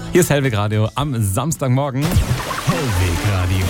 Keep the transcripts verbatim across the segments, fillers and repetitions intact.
Hier ist Hellweg Radio am Samstagmorgen. Hellweg Radio.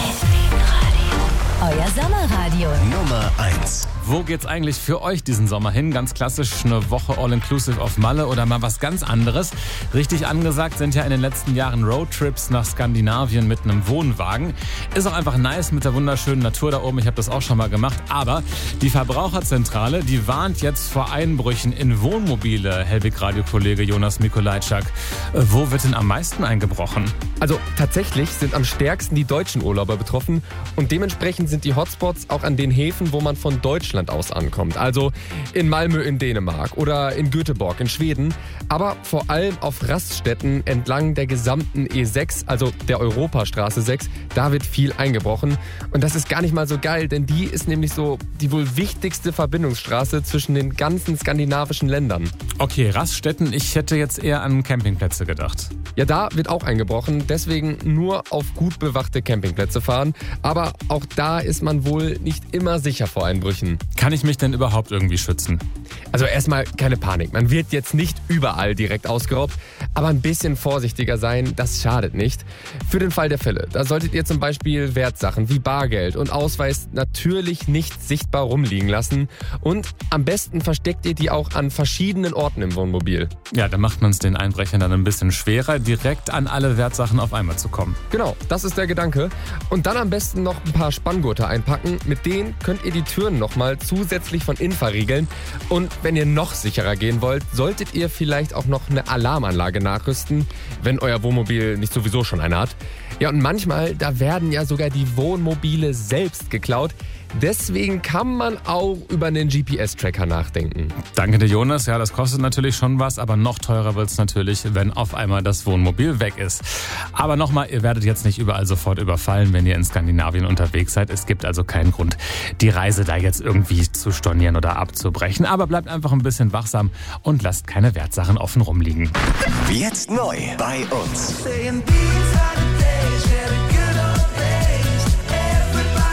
Euer Sommerradio. Nummer eins. Wo geht's eigentlich für euch diesen Sommer hin? Ganz klassisch eine Woche All-Inclusive auf Malle oder mal was ganz anderes. Richtig angesagt sind ja in den letzten Jahren Roadtrips nach Skandinavien mit einem Wohnwagen. Ist auch einfach nice mit der wunderschönen Natur da oben. Ich habe das auch schon mal gemacht. Aber die Verbraucherzentrale, die warnt jetzt vor Einbrüchen in Wohnmobile. Hellweg-Radio-Kollege Jonas Mikolajczak. Wo wird denn am meisten eingebrochen? Also tatsächlich sind am stärksten die deutschen Urlauber betroffen und dementsprechend sind die Hotspots auch an den Häfen, wo man von Deutschland aus ankommt. Also in Malmö in Dänemark oder in Göteborg in Schweden, aber vor allem auf Raststätten entlang der gesamten E sechs, also der Europastraße sechs, da wird viel eingebrochen. Und das ist gar nicht mal so geil, denn die ist nämlich so die wohl wichtigste Verbindungsstraße zwischen den ganzen skandinavischen Ländern. Okay, Raststätten, ich hätte jetzt eher an Campingplätze gedacht. Ja, da wird auch eingebrochen, deswegen nur auf gut bewachte Campingplätze fahren. Aber auch da ist man wohl nicht immer sicher vor Einbrüchen. Kann ich mich denn überhaupt irgendwie schützen? Also erstmal keine Panik, man wird jetzt nicht überall direkt ausgeraubt, aber ein bisschen vorsichtiger sein, das schadet nicht. Für den Fall der Fälle, da solltet ihr zum Beispiel Wertsachen wie Bargeld und Ausweis natürlich nicht sichtbar rumliegen lassen und am besten versteckt ihr die auch an verschiedenen Orten im Wohnmobil. Ja, da macht man es den Einbrechern dann ein bisschen schwerer, direkt an alle Wertsachen auf einmal zu kommen. Genau, das ist der Gedanke. Und dann am besten noch ein paar Spanngurte einpacken. Mit denen könnt ihr die Türen nochmal zusätzlich von innen verriegeln. Und wenn ihr noch sicherer gehen wollt, solltet ihr vielleicht auch noch eine Alarmanlage nachrüsten, wenn euer Wohnmobil nicht sowieso schon eine hat. Ja, und manchmal, da werden ja sogar die Wohnmobile selbst geklaut. Deswegen kann man auch über einen G P S-Tracker nachdenken. Danke dir, Jonas. Ja, das kostet natürlich schon was, aber noch teurer wird es natürlich, wenn auf einmal das Wohnmobil weg ist. Aber nochmal, ihr werdet jetzt nicht überall sofort überfallen, wenn ihr in Skandinavien unterwegs seid. Es gibt also keinen Grund, die Reise da jetzt irgendwie zu stornieren oder abzubrechen. Aber bleibt einfach ein bisschen wachsam und lasst keine Wertsachen offen rumliegen. Jetzt neu bei uns.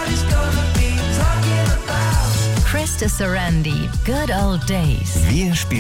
Krista Sarandi, Good Old Days. Wir spielen